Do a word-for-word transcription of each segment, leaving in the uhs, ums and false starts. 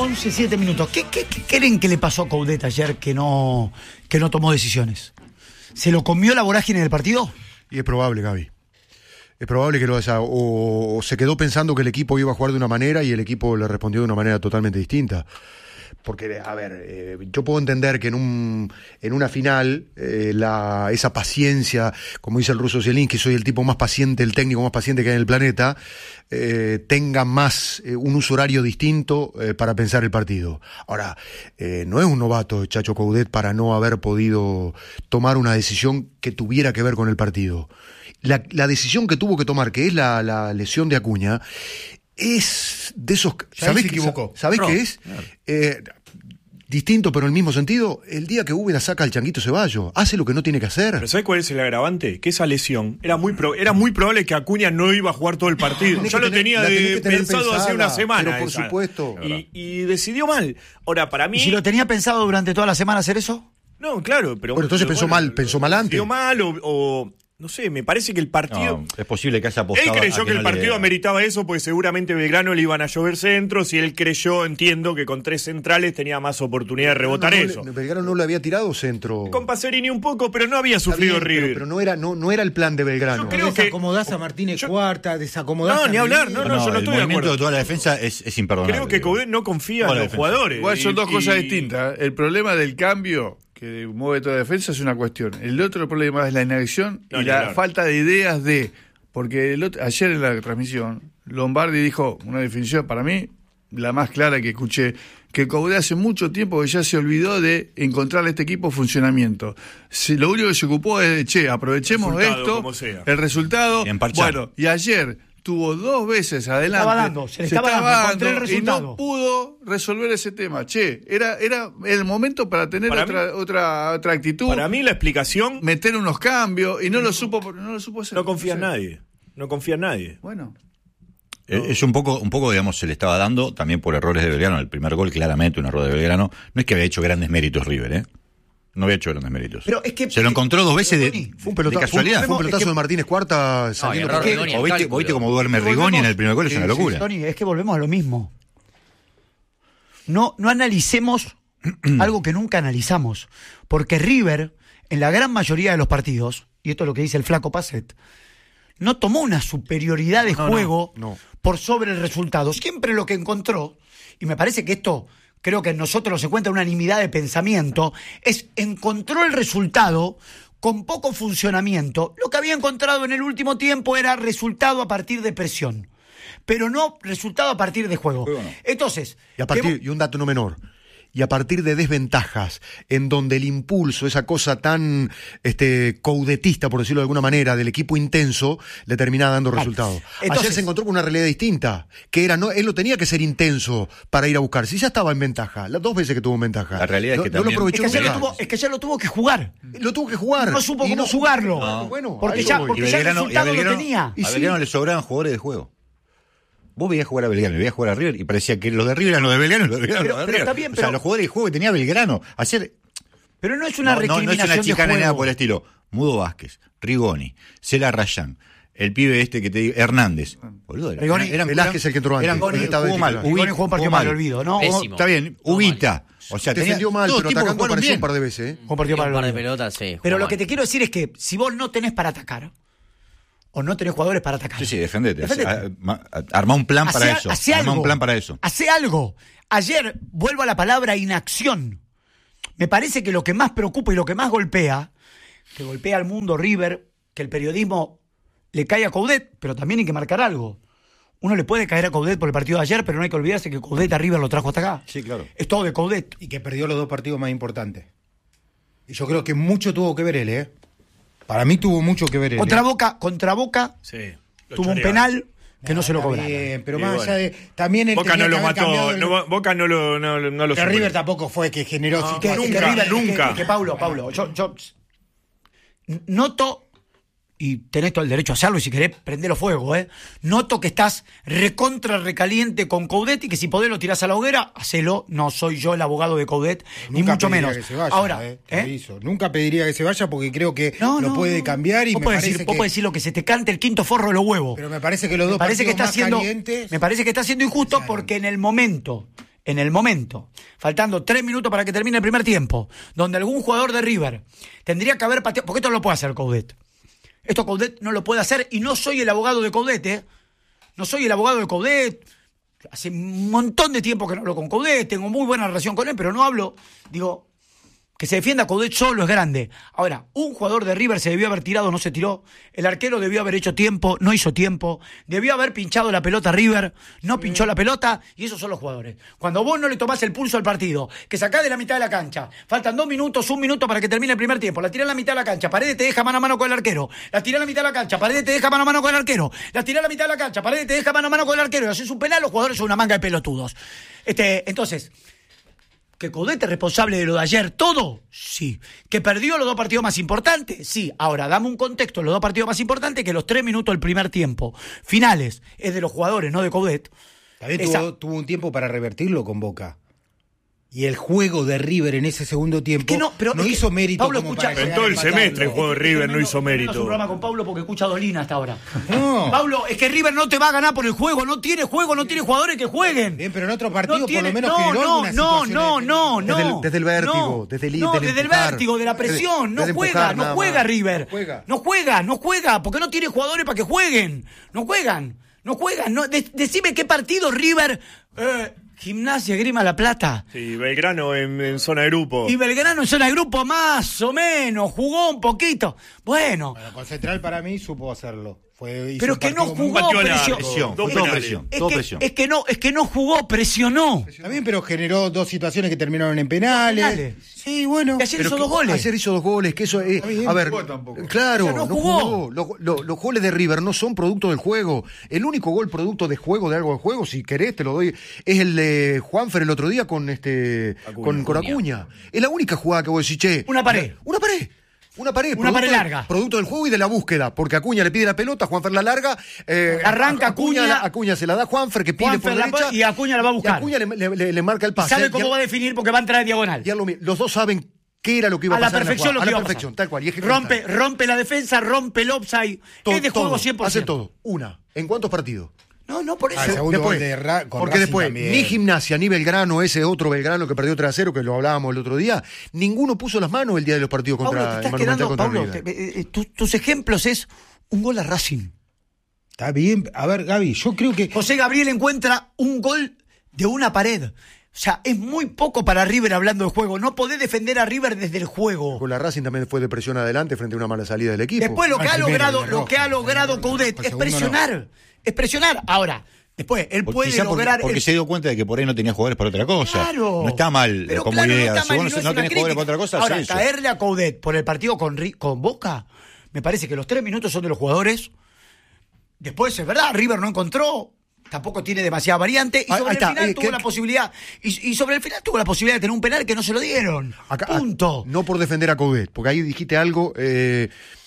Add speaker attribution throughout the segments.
Speaker 1: once, siete minutos. ¿Qué, qué, qué creen que le pasó a Coudet ayer que no, que no tomó decisiones? ¿Se lo comió la vorágine del partido?
Speaker 2: Y es probable, Gaby. Es probable que lo haya. O, o se quedó pensando que el equipo iba a jugar de una manera y el equipo le respondió de una manera totalmente distinta. Porque, a ver, eh, yo puedo entender que en un en una final eh, la, esa paciencia, como dice el ruso Zielinski, soy el tipo más paciente, el técnico más paciente que hay en el planeta, eh, tenga más eh, un uso horario distinto eh, para pensar el partido. Ahora, eh, no es un novato Chacho Coudet para no haber podido tomar una decisión que tuviera que ver con el partido. La, la decisión que tuvo que tomar, que es la, la lesión de Acuña, es de esos... ¿Sabés qué ¿sabés no, qué es? Claro. Eh, distinto, pero en el mismo sentido, el día que Úbeda saca al Changuito Ceballos, hace lo que no tiene que hacer.
Speaker 3: ¿Pero sabés cuál es el agravante? Que esa lesión, era muy pro, era muy probable que Acuña no iba a jugar todo el partido. Yo lo tener, tenía de, pensado pensada, hace una semana.
Speaker 2: Pero por
Speaker 3: esa.
Speaker 2: supuesto.
Speaker 3: Y, y decidió mal. Ahora, para mí...
Speaker 1: ¿Y si lo tenía pensado durante toda la semana hacer eso?
Speaker 3: No, claro, pero...
Speaker 2: Bueno, entonces
Speaker 3: pero,
Speaker 2: pensó
Speaker 3: bueno,
Speaker 2: mal, pensó mal antes.
Speaker 3: Decidió mal o... o no sé, me parece que el partido...
Speaker 4: No, es posible que haya apostado...
Speaker 3: Él creyó que el partido
Speaker 4: de...
Speaker 3: ameritaba eso, porque seguramente Belgrano le iban a llover centros, y él creyó, entiendo, que con tres centrales tenía más oportunidad de rebotar
Speaker 2: no, no,
Speaker 3: eso.
Speaker 2: No, Belgrano no le había tirado centro.
Speaker 3: Con Pacerini un poco, pero no había sufrido
Speaker 2: bien,
Speaker 3: River.
Speaker 2: Pero, pero no, era, no, no era el plan de Belgrano.
Speaker 5: Yo creo que desacomodás a Martínez yo, cuarta, desacomodás
Speaker 3: no,
Speaker 5: a...
Speaker 3: No, ni hablar, no, no, no, yo no estoy de acuerdo.
Speaker 4: El movimiento de toda la defensa es, es imperdonable.
Speaker 3: Creo que Coudet no confía en los defensa. jugadores.
Speaker 6: Igual son
Speaker 3: y,
Speaker 6: dos cosas
Speaker 3: y...
Speaker 6: distintas. El problema del cambio que mueve toda la defensa es una cuestión. El otro problema es la inacción no, y la claro. falta de ideas de... Porque el otro, ayer en la transmisión, Lombardi dijo una definición, para mí, la más clara que escuché, que Coudet hace mucho tiempo que ya se olvidó de encontrarle a este equipo funcionamiento. Si, lo único que se ocupó es de, che, aprovechemos
Speaker 3: resultado,
Speaker 6: esto, el resultado.
Speaker 4: Y
Speaker 6: bueno, y ayer... tuvo dos veces adelante,
Speaker 1: estaba dando, se le
Speaker 6: se
Speaker 1: estaba,
Speaker 6: estaba
Speaker 1: dando,
Speaker 6: dando
Speaker 1: el
Speaker 6: y no pudo resolver ese tema. Che, era era el momento para tener para otra, mí, otra otra actitud.
Speaker 3: Para mí la explicación,
Speaker 6: meter unos cambios y no lo supo no lo supo hacer.
Speaker 3: No confía
Speaker 6: no
Speaker 3: en
Speaker 6: sé.
Speaker 3: nadie. No confía en nadie.
Speaker 6: Bueno.
Speaker 4: No. Es un poco, un poco, digamos, se le estaba dando también por errores de Belgrano. El primer gol, claramente, un error de Belgrano. No es que había hecho grandes méritos River, ¿eh? No había hecho grandes méritos.
Speaker 1: Pero es que,
Speaker 4: se lo encontró dos veces de,
Speaker 2: fue un pelotazo,
Speaker 4: de casualidad.
Speaker 2: Fue un, fue un pelotazo es que, de Martínez Cuarta saliendo
Speaker 4: no,
Speaker 2: que,
Speaker 4: Rigoni, o viste, viste cómo duerme Rigoni en el primer gol, es sí, una locura.
Speaker 1: Sí, Tony, es que volvemos a lo mismo. No, no analicemos algo que nunca analizamos. Porque River, en la gran mayoría de los partidos, y esto es lo que dice el flaco Pacet, no tomó una superioridad de
Speaker 2: no,
Speaker 1: juego
Speaker 2: no, no.
Speaker 1: por sobre el resultado. Siempre lo que encontró, y me parece que esto... creo que en nosotros se encuentra unanimidad de pensamiento, es encontró el resultado con poco funcionamiento. Lo que había encontrado en el último tiempo era resultado a partir de presión, pero no resultado a partir de juego.
Speaker 4: Bueno.
Speaker 1: Entonces...
Speaker 2: Y, a partir, que... y un dato no menor, y a partir de desventajas, en donde el impulso, esa cosa tan este, coudetista, por decirlo de alguna manera, del equipo intenso, le terminaba dando claro. resultados. Entonces, ayer se encontró con una realidad distinta, que era, no, él no tenía que ser intenso para ir a buscar, si ya estaba en ventaja, las dos veces que tuvo en ventaja.
Speaker 4: La realidad
Speaker 2: no,
Speaker 4: es que
Speaker 2: no
Speaker 4: también...
Speaker 2: lo aprovechó.
Speaker 1: Es que, ayer lo tuvo, es que ayer lo tuvo que jugar.
Speaker 2: Lo tuvo que jugar.
Speaker 1: No supo cómo
Speaker 2: no
Speaker 1: jugarlo.
Speaker 2: No. Bueno,
Speaker 1: porque ya, porque ya el resultado lo tenía.
Speaker 4: A Belgrano le sobraban jugadores de juego. Vos veías jugar a Belgrano, veías jugar a River y parecía que los de River eran los de Belgrano y los de Belgrano
Speaker 1: pero,
Speaker 4: los de
Speaker 1: pero
Speaker 4: River.
Speaker 1: Está bien,
Speaker 4: o
Speaker 1: pero...
Speaker 4: sea, los jugadores de juego que tenía Belgrano. Ayer...
Speaker 1: Pero no es una
Speaker 4: no,
Speaker 1: recriminación
Speaker 4: no, no es una chicana
Speaker 1: de
Speaker 4: nada
Speaker 1: juego.
Speaker 4: por el estilo. Mudo Vázquez, Rigoni, Cela Rayán, el pibe este que te digo, Hernández. Boludo,
Speaker 1: Rigoni,
Speaker 4: eran,
Speaker 2: Velázquez el que entró antes.
Speaker 4: Eran,
Speaker 2: Rigoni
Speaker 4: jugó mal.
Speaker 1: Rigoni jugó un partido mal, olvido, ¿no?
Speaker 7: Pésimo.
Speaker 4: Está bien, Ubita. O sea,
Speaker 2: defendió mal, pero atacando apareció un par de veces. ¿eh?
Speaker 1: Un partido
Speaker 7: un
Speaker 1: mal,
Speaker 7: par de pelotas, sí.
Speaker 1: Pero lo
Speaker 7: mal.
Speaker 1: que te quiero decir es que si vos no tenés para atacar, o no tenés jugadores para atacar.
Speaker 4: Sí, sí, defendete.
Speaker 1: defendete.
Speaker 4: Armá un plan
Speaker 1: Hacé,
Speaker 4: para eso.
Speaker 1: Hacé
Speaker 4: Armá
Speaker 1: algo,
Speaker 4: un plan para eso.
Speaker 1: Hacé algo. Ayer, vuelvo a la palabra inacción. Me parece que lo que más preocupa y lo que más golpea, que golpea al mundo River, que el periodismo le cae a Coudet, pero también hay que marcar algo. Uno le puede caer a Coudet por el partido de ayer, pero no hay que olvidarse que Coudet a River lo trajo hasta acá.
Speaker 4: Sí, claro.
Speaker 1: Es todo de Coudet.
Speaker 5: Y que perdió los dos partidos más importantes. Y yo creo que mucho tuvo que ver él, ¿eh? Para mí tuvo mucho que ver él.
Speaker 1: Contra
Speaker 5: ¿eh?
Speaker 1: Boca, contra Boca,
Speaker 3: sí,
Speaker 1: tuvo un penal que no, no se lo cobraron.
Speaker 5: Bien, pero
Speaker 3: y
Speaker 5: más
Speaker 3: bueno.
Speaker 5: allá de... También él
Speaker 3: Boca no lo mató,
Speaker 5: el...
Speaker 3: no, Boca no lo no, no lo
Speaker 5: Pero River tampoco fue que generó...
Speaker 3: No,
Speaker 5: si
Speaker 1: que,
Speaker 3: nunca,
Speaker 1: que River,
Speaker 3: nunca.
Speaker 1: Que, que, que Paulo, Paulo, yo, yo noto, y tenés todo el derecho a hacerlo, y si querés prendelo fuego, ¿eh? Noto que estás recontra recaliente con Coudet y que si podés lo tirás a la hoguera, hacelo. No soy yo el abogado de Coudet, ni mucho menos.
Speaker 5: Que se vaya,
Speaker 1: Ahora,
Speaker 5: eh,
Speaker 1: ¿eh?
Speaker 5: Nunca pediría que se vaya porque creo que
Speaker 1: no,
Speaker 5: lo
Speaker 1: no,
Speaker 5: puede cambiar y
Speaker 1: vos
Speaker 5: me
Speaker 1: podés
Speaker 5: parece
Speaker 1: decir,
Speaker 5: que...
Speaker 1: Vos podés decir lo que se te cante el quinto forro de los huevos.
Speaker 5: Pero me parece que los dos
Speaker 1: me parece que
Speaker 5: partidos
Speaker 1: está
Speaker 5: más
Speaker 1: siendo,
Speaker 5: calientes...
Speaker 1: Me parece que está siendo injusto porque en el momento en el momento, faltando tres minutos para que termine el primer tiempo, donde algún jugador de River tendría que haber pateado, porque esto no lo puede hacer Coudet. Esto Coudet no lo puede hacer y no soy el abogado de Coudet, ¿eh? No soy el abogado de Coudet. Hace un montón de tiempo que no hablo con Coudet, tengo muy buena relación con él, pero no hablo, digo, que se defienda Coudet solo es grande. Ahora, un jugador de River se debió haber tirado, no se tiró. El arquero debió haber hecho tiempo, no hizo tiempo. Debió haber pinchado la pelota a River, no pinchó la pelota, y esos son los jugadores. Cuando vos no le tomás el pulso al partido, que sacás de la mitad de la cancha, faltan dos minutos, un minuto para que termine el primer tiempo, la tirás en la mitad de la cancha, Paredes te deja mano a mano con el arquero, la tirás en la mitad de la cancha, Paredes te deja mano a mano con el arquero, la tirás en la mitad de la cancha, Paredes te deja mano a mano con el arquero, y haces un penal, los jugadores son una manga de pelotudos. Este, entonces... ¿Que Coudet es responsable de lo de ayer todo? Sí. ¿Que perdió los dos partidos más importantes? Sí. Ahora, dame un contexto en los dos partidos más importantes, que los tres minutos del primer tiempo finales es de los jugadores, no de Coudet.
Speaker 5: También Esa... tuvo, tuvo un tiempo para revertirlo con Boca. Y el juego de River en ese segundo tiempo es que no, pero no hizo que, mérito.
Speaker 1: Pablo
Speaker 5: como
Speaker 1: escucha,
Speaker 5: para
Speaker 3: en todo el semestre el juego de River no hizo mérito.
Speaker 1: No un programa con Pablo porque escucha a Dolina hasta ahora.
Speaker 5: No.
Speaker 1: Pablo, es que River no te va a ganar por el juego, no tiene juego, no tiene jugadores que jueguen.
Speaker 5: Bien, pero en otro partido
Speaker 1: no tiene,
Speaker 5: por lo menos
Speaker 1: no,
Speaker 5: generó
Speaker 1: no,
Speaker 5: alguna
Speaker 1: no,
Speaker 5: situación
Speaker 1: no,
Speaker 5: de...
Speaker 1: no, no.
Speaker 2: Desde el, desde el vértigo,
Speaker 1: no,
Speaker 2: desde el
Speaker 1: No,
Speaker 2: del
Speaker 1: desde
Speaker 2: empujar,
Speaker 1: el vértigo, de la presión,
Speaker 2: desde,
Speaker 1: no
Speaker 2: desde
Speaker 1: juega,
Speaker 2: empujar,
Speaker 1: no juega
Speaker 2: más.
Speaker 1: River.
Speaker 5: No juega.
Speaker 1: No juega, no juega, porque no tiene jugadores para que jueguen. No juegan, no juegan. No, de, decime qué partido River... Eh, Gimnasia Grima La Plata.
Speaker 3: Sí, Belgrano en, en zona de grupo.
Speaker 1: Y Belgrano en zona de grupo más o menos, jugó un poquito. Bueno.
Speaker 5: Bueno, con Central para mí supo hacerlo. Fue,
Speaker 1: pero que no jugó,
Speaker 4: presión, presión,
Speaker 3: dos
Speaker 4: todo
Speaker 3: penales.
Speaker 4: presión,
Speaker 1: es,
Speaker 4: todo
Speaker 1: que,
Speaker 4: presión.
Speaker 1: es que no, es que no jugó, presionó.
Speaker 5: También, pero generó dos situaciones que terminaron en penales.
Speaker 1: penales.
Speaker 5: Sí, bueno.
Speaker 1: Y ayer
Speaker 2: Pero
Speaker 1: hizo
Speaker 2: que-
Speaker 1: dos goles.
Speaker 2: Ayer hizo dos goles, que eso es. A ver,
Speaker 6: jugó tampoco.
Speaker 2: claro,
Speaker 1: O sea, no
Speaker 2: no
Speaker 1: jugó.
Speaker 2: jugó. Los, los- los goles de River no son producto del juego. El único gol producto de juego, de algo de juego, si querés te lo doy, es el de Juanfer el otro día con este
Speaker 3: Acuña.
Speaker 2: con, con Acuña. Es la única jugada que vos decís, che.
Speaker 1: Una pared.
Speaker 2: Una pared. Una pared,
Speaker 1: Una pared
Speaker 2: producto-
Speaker 1: larga.
Speaker 2: Producto del juego y de la búsqueda, porque Acuña le pide la pelota, Juanfer la larga, eh,
Speaker 1: Arranca Acuña,
Speaker 2: la- Acuña se la da a Juanfer, que pide
Speaker 1: Juanfer
Speaker 2: por
Speaker 1: la
Speaker 2: derecha,
Speaker 1: pa- y Acuña la va a buscar.
Speaker 2: Y Acuña le, le- le- le marca el pase.
Speaker 1: Sabe
Speaker 2: Y
Speaker 1: cómo
Speaker 2: a-
Speaker 1: va a definir porque va a entrar en diagonal.
Speaker 2: y a lo mi- los dos saben qué era lo que iba a,
Speaker 1: A la
Speaker 2: pasar en
Speaker 1: perfección
Speaker 2: jugada.
Speaker 1: lo que
Speaker 2: A la
Speaker 1: iba a
Speaker 2: perfección,
Speaker 1: pasar.
Speaker 2: tal cual. Y ejecutan.
Speaker 1: Rompe, rompe la defensa, rompe el offside.
Speaker 2: Todo,
Speaker 1: es de juego
Speaker 2: todo,
Speaker 1: cien por
Speaker 2: hace
Speaker 1: ciento.
Speaker 2: todo. Una. ¿En cuántos partidos?
Speaker 1: No, no, por eso.
Speaker 5: Ah, el segundo
Speaker 2: Después,
Speaker 5: gol de Ra- con
Speaker 2: porque
Speaker 5: Racing
Speaker 2: después,
Speaker 5: también.
Speaker 2: ni Gimnasia, ni Belgrano, ese otro Belgrano que perdió tres a cero, que lo hablábamos el otro día, ninguno puso las manos el día de los partidos
Speaker 1: Pablo,
Speaker 2: contra
Speaker 1: te
Speaker 2: el
Speaker 1: estás
Speaker 2: Monumental
Speaker 1: quedando,
Speaker 2: contra
Speaker 1: Pablo,
Speaker 2: River.
Speaker 1: te- eh, tu- tus ejemplos es un gol a Racing.
Speaker 5: Está bien. A ver, Gaby, yo creo que...
Speaker 1: José Gabriel encuentra un gol de una pared. O sea, es muy poco para River hablando de juego. No podés defender a River desde el juego.
Speaker 2: Con la Racing también fue de presión adelante frente a una mala salida del equipo.
Speaker 1: Después lo que
Speaker 5: Ah,
Speaker 1: ha
Speaker 5: el primero,
Speaker 1: logrado,
Speaker 5: el
Speaker 1: lo
Speaker 5: rojo.
Speaker 1: que ha logrado Coudet
Speaker 5: El
Speaker 1: es
Speaker 5: segundo
Speaker 1: presionar. Es presionar. Ahora, después, él
Speaker 4: Porque
Speaker 1: puede
Speaker 4: quizá porque,
Speaker 1: lograr.
Speaker 4: porque
Speaker 1: el-
Speaker 4: se dio cuenta de que por ahí no tenía jugadores para otra cosa.
Speaker 1: Claro.
Speaker 4: No está mal
Speaker 1: Pero
Speaker 4: como
Speaker 1: claro,
Speaker 4: idea.
Speaker 1: No, está
Speaker 4: si
Speaker 1: mal
Speaker 4: vos
Speaker 1: y
Speaker 4: no,
Speaker 1: no es
Speaker 4: no
Speaker 1: una
Speaker 4: tenés jugadores para otra cosa,
Speaker 1: Ahora,
Speaker 4: hacé eso.
Speaker 1: caerle a Coudet por el partido con, Ri- con Boca, me parece que los tres minutos son de los jugadores. Después, es verdad, River no encontró, tampoco tiene demasiada variante, y
Speaker 2: Ahí-
Speaker 1: sobre
Speaker 2: ahí
Speaker 1: el
Speaker 2: está,
Speaker 1: final
Speaker 2: eh,
Speaker 1: tuvo
Speaker 2: que-
Speaker 1: la posibilidad, y, y sobre el final tuvo la posibilidad de tener un penal que no se lo dieron.
Speaker 2: Acá-
Speaker 1: Punto.
Speaker 2: No por defender a Coudet, porque ahí dijiste algo, eh,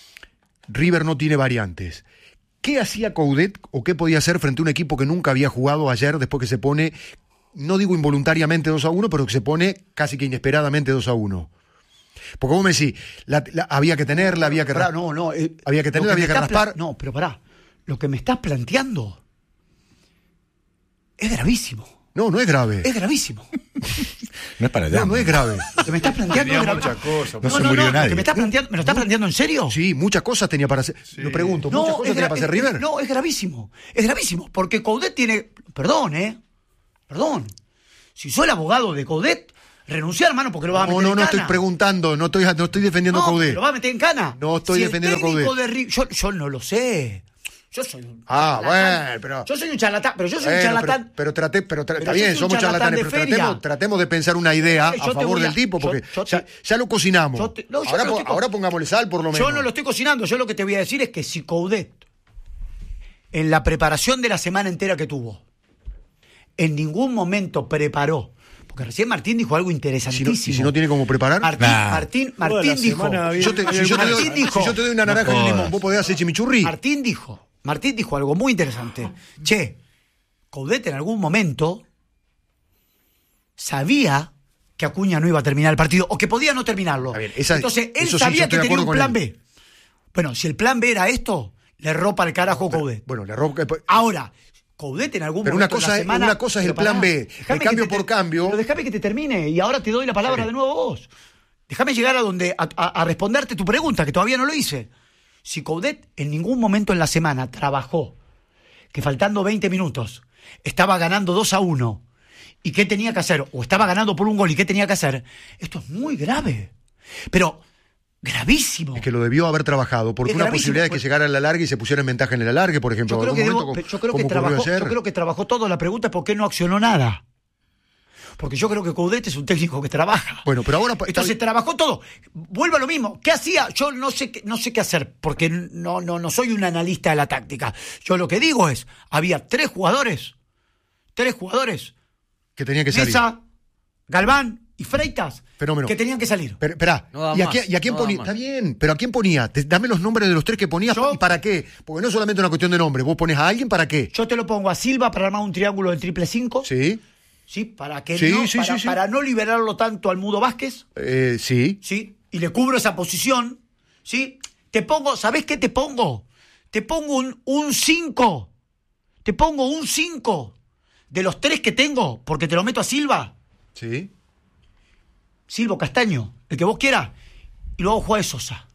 Speaker 2: River no tiene variantes. ¿Qué hacía Coudet o qué podía hacer frente a un equipo que nunca había jugado ayer después que se pone, no digo involuntariamente dos a uno, pero que se pone casi que inesperadamente dos a uno? Porque vos me decís, la- la- había que tenerla, había que...
Speaker 1: Pará,
Speaker 2: ras-
Speaker 1: no, no. eh,
Speaker 2: Había que
Speaker 1: lo
Speaker 2: tenerla,
Speaker 1: me
Speaker 2: había que
Speaker 1: estás
Speaker 2: raspar.
Speaker 1: pla- No, pero pará. Lo que me estás planteando es gravísimo.
Speaker 2: No, no es grave.
Speaker 1: Es gravísimo.
Speaker 4: No es para
Speaker 2: No,
Speaker 4: allá.
Speaker 2: no es grave.
Speaker 1: Lo que me estás planteando
Speaker 6: Tenía
Speaker 1: es gra-
Speaker 6: muchas cosas.
Speaker 4: No se murió
Speaker 1: lo
Speaker 4: nadie.
Speaker 1: que me, estás planteando, ¿Me lo estás planteando en serio?
Speaker 2: Sí, muchas cosas tenía para hacer. Lo pregunto, muchas cosas
Speaker 1: es
Speaker 2: tenía
Speaker 1: gra-
Speaker 2: para hacer
Speaker 1: es-
Speaker 2: River.
Speaker 1: No, es gravísimo. Es gravísimo. Porque Coudet tiene. Perdón, ¿eh? Perdón. Si soy el abogado de Coudet, renunciar, hermano, porque lo vas a
Speaker 2: No,
Speaker 1: meter
Speaker 2: no,
Speaker 1: en
Speaker 2: no
Speaker 1: cana.
Speaker 2: estoy preguntando, no estoy, no estoy defendiendo
Speaker 1: No,
Speaker 2: a Coudet.
Speaker 1: porque lo va a meter en cana.
Speaker 2: No estoy
Speaker 1: Si
Speaker 2: defendiendo a
Speaker 1: el técnico
Speaker 2: Coudet.
Speaker 1: de Ri- yo, yo no lo sé. Yo soy un
Speaker 2: Ah,
Speaker 1: charlatán.
Speaker 2: bueno, pero-
Speaker 1: Yo soy un charlatán, pero yo soy
Speaker 2: Bueno,
Speaker 1: un charlatán.
Speaker 2: Pero, pero traté, pero tra-
Speaker 1: Pero
Speaker 2: está
Speaker 1: yo
Speaker 2: bien,
Speaker 1: soy un
Speaker 2: somos
Speaker 1: charlatán
Speaker 2: charlatanes,
Speaker 1: de
Speaker 2: pero
Speaker 1: feria.
Speaker 2: tratemos, tratemos de pensar una idea
Speaker 1: Yo
Speaker 2: a
Speaker 1: te
Speaker 2: favor
Speaker 1: voy a-
Speaker 2: del tipo, porque
Speaker 1: yo- yo
Speaker 2: ya,
Speaker 1: te-
Speaker 2: ya lo cocinamos.
Speaker 1: yo te- no, yo
Speaker 2: ahora,
Speaker 1: no
Speaker 2: po-
Speaker 1: estoy co-
Speaker 2: ahora pongámosle sal por lo menos.
Speaker 1: Yo no lo estoy cocinando. Yo lo que te voy a decir es que si Coudet, en la preparación de la semana entera que tuvo, en ningún momento preparó. Porque recién Martín dijo algo
Speaker 2: Si no,
Speaker 1: interesantísimo.
Speaker 2: y si no tiene cómo preparar.
Speaker 1: Martín,
Speaker 4: Nah.
Speaker 1: Martín,
Speaker 3: Toda
Speaker 1: Martín
Speaker 3: la
Speaker 1: dijo.
Speaker 3: semana había-
Speaker 2: yo te- si, yo te doy,
Speaker 1: Martín dijo.
Speaker 2: si yo te doy una naranja y un
Speaker 4: jodas.
Speaker 2: limón, ¿vos podés hacer chimichurri?
Speaker 1: Martín dijo. Martín dijo algo muy interesante. Che, Coudet en algún momento sabía que Acuña no iba a terminar el partido o que podía no terminarlo.
Speaker 2: Está bien, esa-
Speaker 1: Entonces él
Speaker 2: eso sí,
Speaker 1: sabía
Speaker 2: yo estoy
Speaker 1: que
Speaker 2: de
Speaker 1: tenía
Speaker 2: acuerdo
Speaker 1: un
Speaker 2: con
Speaker 1: plan
Speaker 2: él.
Speaker 1: B. Bueno, si el plan B era esto, le ropa el carajo a Coudet.
Speaker 2: Bueno, le robo.
Speaker 1: Ahora, Coudet en algún
Speaker 2: pero
Speaker 1: momento
Speaker 2: una cosa,
Speaker 1: de la semana,
Speaker 2: una cosa es el plan
Speaker 1: pará,
Speaker 2: B, el cambio
Speaker 1: te,
Speaker 2: por cambio.
Speaker 1: Pero déjame que te, termine y ahora te doy la palabra sí. de nuevo vos. Déjame llegar a donde a, a, a responderte tu pregunta, que todavía no lo hice. Si Coudet en ningún momento en la semana trabajó, que faltando veinte minutos estaba ganando dos a uno, ¿y qué tenía que hacer? O estaba ganando por un gol, ¿y qué tenía que hacer? Esto es muy grave. Pero gravísimo.
Speaker 2: Es que lo debió haber trabajado, porque es una gravísimo. Posibilidad de que llegara a la larga y se pusiera en ventaja en el alargue, por ejemplo.
Speaker 1: Yo creo, que, debo, como, yo creo, que, trabajó, yo creo que trabajó todo. La pregunta es por qué no accionó nada. Porque yo creo que Coudet es un técnico que trabaja.
Speaker 2: Bueno, pero ahora...
Speaker 1: Entonces trabajó todo. Vuelvo a lo mismo. ¿Qué hacía? Yo no sé, no sé qué hacer, porque no, no, no soy un analista de la táctica. Yo lo que digo es, había tres jugadores, tres jugadores...
Speaker 2: Que tenían que salir.
Speaker 1: Mesa, Galván y Freitas.
Speaker 2: Fenómeno.
Speaker 1: Que tenían que salir.
Speaker 2: Pero, espera, no ¿y, a quién, ¿y a quién no ponía? Está bien, pero ¿a quién ponía? Te, dame los nombres de los tres que ponías. Yo, ¿y para qué? Porque no es solamente una cuestión de nombre. ¿Vos pones a alguien para qué?
Speaker 1: Yo te lo pongo a Silva para armar un triángulo del triple cinco.
Speaker 2: Sí.
Speaker 1: Sí, para que
Speaker 2: sí,
Speaker 1: no,
Speaker 2: sí,
Speaker 1: para,
Speaker 2: sí, sí.
Speaker 1: para no liberarlo tanto al Mudo Vázquez.
Speaker 2: Eh, sí.
Speaker 1: Sí. Y le cubro esa posición. Sí. Te pongo, ¿sabés qué te pongo? Te pongo un cinco. Te pongo un cinco. De los tres que tengo, porque te lo meto a Silva.
Speaker 2: Sí.
Speaker 1: Silva, Castaño, el que vos quieras. Y luego juega de Sosa.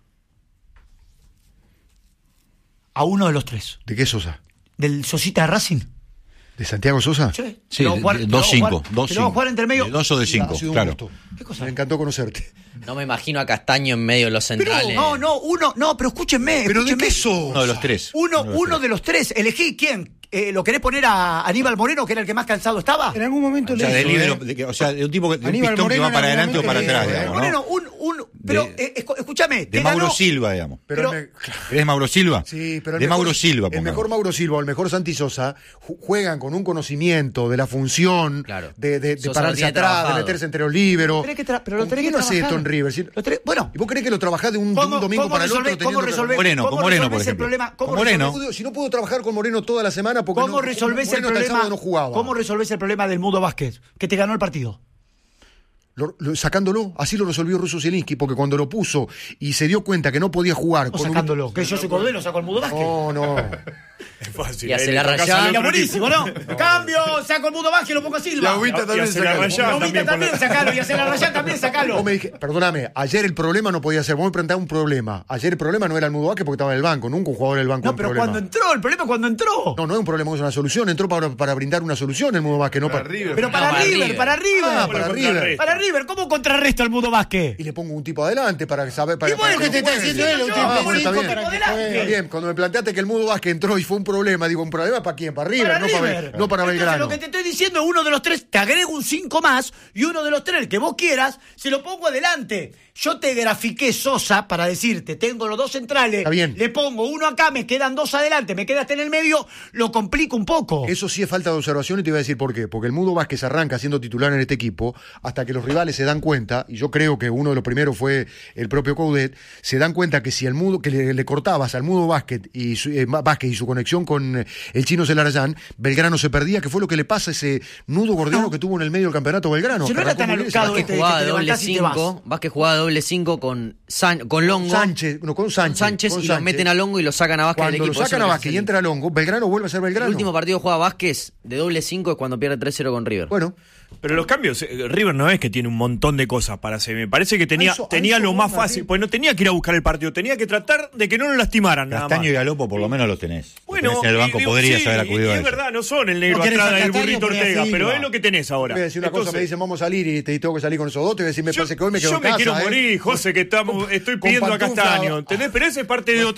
Speaker 1: A uno de los tres.
Speaker 2: ¿De qué Sosa?
Speaker 1: Del Sosita de Racing.
Speaker 2: ¿De Santiago Sosa?
Speaker 1: Sí,
Speaker 4: sí dos cinco.
Speaker 1: Te lo voy a jugar entre medio.
Speaker 4: De dos o de cinco, claro.
Speaker 1: ¿Qué cosa?
Speaker 2: Me encantó conocerte.
Speaker 7: No me imagino a Castaño en medio de los centrales.
Speaker 1: Pero, no, no, uno, no, pero escúchenme.
Speaker 2: ¿Pero
Speaker 1: escúchenme.
Speaker 2: de qué sos?
Speaker 4: Uno de los tres.
Speaker 1: Uno,
Speaker 4: uno, de los,
Speaker 1: uno
Speaker 4: tres.
Speaker 1: de los tres. Elegí quién. Eh, ¿Lo querés poner a Aníbal Moreno, que era el que más cansado estaba?
Speaker 5: En algún momento
Speaker 4: o sea,
Speaker 5: le
Speaker 4: de
Speaker 5: hizo,
Speaker 4: libero,
Speaker 5: ¿eh?
Speaker 4: de, o sea, de un tipo que, de un
Speaker 5: Aníbal
Speaker 4: pistón
Speaker 5: Moreno
Speaker 4: que va para
Speaker 5: en algún
Speaker 4: adelante o para
Speaker 5: momento
Speaker 4: atrás,
Speaker 5: le-
Speaker 4: digamos,
Speaker 1: Moreno,
Speaker 4: ¿no?
Speaker 1: un, un, pero
Speaker 4: De-
Speaker 1: eh, escu- escúchame.
Speaker 4: De
Speaker 1: te
Speaker 4: Mauro
Speaker 1: ganó-
Speaker 4: Silva, digamos.
Speaker 2: Pero,
Speaker 1: Pero-
Speaker 2: el me-
Speaker 4: ¿Querés Mauro Silva?
Speaker 2: Sí, pero el
Speaker 4: de
Speaker 2: mejor,
Speaker 4: Mauro Silva,
Speaker 2: el
Speaker 4: pongamos.
Speaker 2: mejor Mauro Silva o el mejor Santi Sosa ju- juegan con un conocimiento de la función,
Speaker 7: Claro.
Speaker 2: de, de, de
Speaker 7: Sosa
Speaker 2: pararse
Speaker 7: lo tiene
Speaker 2: atrás, de
Speaker 7: trabajado.
Speaker 2: meterse entre los líberos.
Speaker 1: Tenés que tra- pero lo
Speaker 2: ¿Por
Speaker 1: tenés
Speaker 2: qué
Speaker 1: que
Speaker 2: no hace esto
Speaker 1: trabajar.
Speaker 2: en River? Si-
Speaker 1: Lo tenés- bueno,
Speaker 2: ¿Y vos crees que lo trabajás de un, de un
Speaker 1: ¿Cómo-
Speaker 2: domingo
Speaker 1: cómo
Speaker 2: para el otro?
Speaker 1: resolvés-
Speaker 2: teniendo
Speaker 1: cómo
Speaker 2: que-
Speaker 1: resolvés-
Speaker 4: Moreno,
Speaker 1: cómo
Speaker 4: con Moreno,
Speaker 1: resolvés
Speaker 4: por
Speaker 1: el
Speaker 4: ejemplo.
Speaker 1: problema? ¿Cómo
Speaker 4: Con Moreno.
Speaker 2: No puedo- si no puedo trabajar con Moreno toda la semana porque
Speaker 1: ¿Cómo
Speaker 2: no,
Speaker 1: resolvés el
Speaker 2: Moreno hasta
Speaker 1: problema?
Speaker 2: sábado no jugaba.
Speaker 1: ¿Cómo resolvés el problema del Mudo Vázquez? Que te ganó el partido.
Speaker 2: Lo- lo- sacándolo, así lo resolvió Russo Zielinski, porque cuando lo puso y se dio cuenta que no podía jugar
Speaker 1: O
Speaker 2: con un-
Speaker 1: sacándolo. Que yo soy cordero, saco el Mudo Vázquez.
Speaker 2: No, no.
Speaker 3: Es fácil.
Speaker 7: Y hace
Speaker 3: ahí
Speaker 7: la
Speaker 3: le tocás
Speaker 7: rayada.
Speaker 3: al
Speaker 1: Era
Speaker 3: otro
Speaker 1: buenísimo,
Speaker 3: equipo.
Speaker 1: ¿no? Cambio, saco el Mudo Vázquez y lo pongo a Silva.
Speaker 6: Y Agüita
Speaker 3: Y
Speaker 6: también
Speaker 3: hace la
Speaker 6: sacalo.
Speaker 3: rayada.
Speaker 1: Agüita
Speaker 3: también
Speaker 1: también,
Speaker 3: pone-
Speaker 1: sacalo. Y hacer la rayada también, sacalo.
Speaker 2: Vos me dije, perdóname, ayer el problema no podía ser, vos me preguntabas un problema. Ayer el problema no era el Mudo Vázquez porque estaba en el banco, nunca un jugador del banco
Speaker 1: No,
Speaker 2: un
Speaker 1: pero
Speaker 2: problema.
Speaker 1: cuando entró, el problema es cuando entró.
Speaker 2: No, no es un problema, es una solución. Entró para, para brindar una solución el Mudo Vázquez, no
Speaker 6: Para
Speaker 2: para.
Speaker 6: River.
Speaker 1: Pero para
Speaker 7: No, para
Speaker 1: River,
Speaker 7: River.
Speaker 1: para River.
Speaker 2: Ah,
Speaker 3: ¿Cómo
Speaker 2: para
Speaker 3: lo
Speaker 2: River.
Speaker 3: contrarresta?
Speaker 1: Para River, ¿cómo contrarresta el Mudo Vázquez?
Speaker 2: Y le pongo un tipo adelante para saber. Para,
Speaker 1: Y bueno,
Speaker 2: para
Speaker 1: que te está
Speaker 2: juegue.
Speaker 1: diciendo él, un
Speaker 2: Ah,
Speaker 1: tipo
Speaker 2: bueno, está
Speaker 1: cinco
Speaker 2: bien.
Speaker 1: para que juegue.
Speaker 2: Está bien, cuando me planteaste que el Mudo Vázquez entró y fue un problema, digo, ¿un problema para quién? Para River,
Speaker 1: Para
Speaker 2: no,
Speaker 1: River.
Speaker 2: Para, no para
Speaker 1: Entonces,
Speaker 2: Belgrano.
Speaker 1: lo que te estoy diciendo es uno de los tres, te agrego un cinco más y uno de los tres, el que vos quieras, se lo pongo adelante. Yo te grafiqué Sosa para decirte, tengo los dos centrales,
Speaker 2: Está bien.
Speaker 1: le pongo uno acá, me quedan dos adelante, me quedaste en el medio, lo complico un poco.
Speaker 2: Eso sí es falta de observación y te voy a decir por qué. Porque el Mudo Vázquez arranca siendo titular en este equipo hasta que los rivales se dan cuenta, y yo creo que uno de los primeros fue el propio Coudet, se dan cuenta que si el Mudo, que le, le cortabas al Mudo Vázquez y, su, eh, Vázquez y su conexión con eh, el chino Celarayán, Belgrano se perdía, que fue lo que le pasa a ese nudo gordiano
Speaker 1: No.
Speaker 2: que tuvo en el medio del campeonato Belgrano.
Speaker 1: Si no
Speaker 2: que
Speaker 1: era
Speaker 2: arrancó
Speaker 1: tan
Speaker 2: muy bien, se
Speaker 1: alocado
Speaker 2: bajó.
Speaker 7: Vázquez
Speaker 1: este,
Speaker 7: jugaba
Speaker 1: que te
Speaker 7: doble
Speaker 1: levantás y te vas.
Speaker 7: cinco. Vázquez jugaba doble cinco con, San, con Longo.
Speaker 2: Sánchez, no, con Sánchez,
Speaker 7: Con Sánchez
Speaker 2: con
Speaker 7: y lo
Speaker 2: Sánchez.
Speaker 7: meten a Longo y lo sacan a Vázquez del
Speaker 2: Cuando lo
Speaker 7: equipo.
Speaker 2: sacan
Speaker 7: Eso
Speaker 2: a
Speaker 7: es lo que
Speaker 2: Vázquez y
Speaker 7: se-
Speaker 2: entra a Longo, Belgrano vuelve a ser Belgrano.
Speaker 7: El último partido juega Vázquez de doble cinco es cuando pierde tres cero con River.
Speaker 2: Bueno,
Speaker 3: Pero los cambios, eh, River no es que tiene un montón de cosas para hacer. Me parece que tenía,
Speaker 2: A eso- a
Speaker 3: tenía
Speaker 2: eso
Speaker 3: lo
Speaker 2: voy,
Speaker 3: más
Speaker 2: Martín.
Speaker 3: fácil. Pues no tenía que ir a buscar el partido, tenía que tratar de que no lo lastimaran. Nada más.
Speaker 4: Castaño y Galopo por lo menos los tenés. Los
Speaker 3: Bueno,
Speaker 4: tenés en el banco
Speaker 3: y digo,
Speaker 4: podrías
Speaker 3: sí,
Speaker 4: haber acudido
Speaker 3: y
Speaker 4: a
Speaker 3: es
Speaker 4: eso.
Speaker 3: verdad, no son el negro
Speaker 5: No querés
Speaker 3: atrás
Speaker 5: a
Speaker 3: del
Speaker 5: Castaño,
Speaker 3: burrito
Speaker 5: ponés a
Speaker 3: Ortega,
Speaker 5: Silva.
Speaker 3: pero es lo que tenés ahora.
Speaker 2: voy a decir una cosa,
Speaker 3: Entonces,
Speaker 2: me dicen vamos a salir y te tengo que salir con esos dos, te voy a decir, me
Speaker 3: yo,
Speaker 2: parece que hoy me quedo
Speaker 3: yo
Speaker 2: en
Speaker 3: me
Speaker 2: casa,
Speaker 3: quiero
Speaker 2: ¿eh?
Speaker 3: morir, José, que estamos, estoy
Speaker 2: Con
Speaker 3: pidiendo a
Speaker 2: pantufla.
Speaker 3: Castaño, ¿entendés? Pero ese es parte de otra